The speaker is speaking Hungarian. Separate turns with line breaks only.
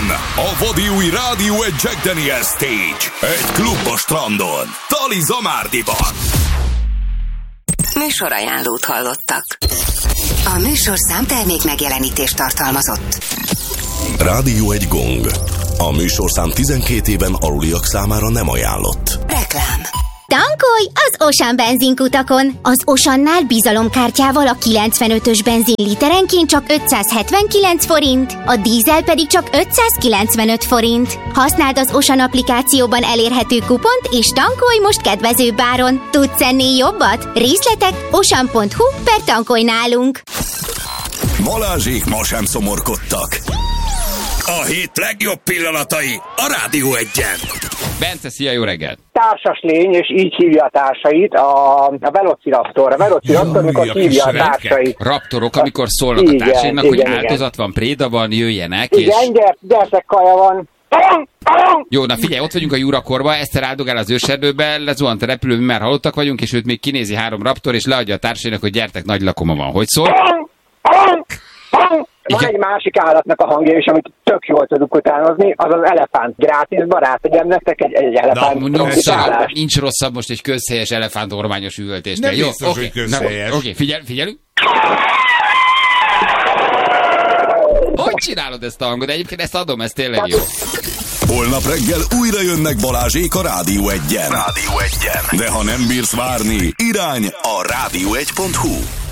a vadi új Rádió egy Jack Daniel Stage. Egy klub a strandon. Tali Zamárdiban.
Műsorajánlót hallottak. A műsorszám termék megjelenítést tartalmazott.
Rádió egy gong. A műsorszám 12 éven aluliak számára nem ajánlott.
Reklám.
Tankolj az Ocean benzinkutakon! Az Oceannál bizalomkártyával a 95-ös benzin literenként csak 579 forint, a dízel pedig csak 595 forint. Használd az Ocean applikációban elérhető kupont, és tankolj most kedvezőbb áron. Tudsz ennél jobbat? Részletek ocean.hu/tankolj nálunk.
Balázsék ma sem szomorkodtak. A hét legjobb pillanatai a Rádió egyen.
Bence, szia, jó reggelt!
Társas lény, és így hívja a társait, a Velociraptor. A Velociraptor, amikor hívja a társait.
Raptorok, amikor szólnak a társaimnak, hogy áldozat van, préda van, jöjjenek.
Igen, és... gyertek, kaja van.
Jó, na figyelj, ott vagyunk a Jurakorba, Eszter áldogál az őserdőbe, lezuhant a repülő, mi már halottak vagyunk, és őt még kinézi 3 raptor, és leadja a társainak, hogy gyertek, nagy lakoma van. Hogy szól?
Van egy másik állatnak a hangja is, amit tök jól tudunk utánozni, az az elefánt. Grátisba rátegyem nektek egy elefánt.
Nincs rosszabb most egy közhelyes elefánt ormányos üvöltésnél.
Nem biztos, hogy közhelyes.
Oké, figyelünk. Hogy csinálod ezt a hangot? Egyébként ezt adom, ez tényleg jó.
Holnap reggel újra jönnek Balázsék a Rádió egyen. De ha nem bírsz várni, irány a rádió1.hu.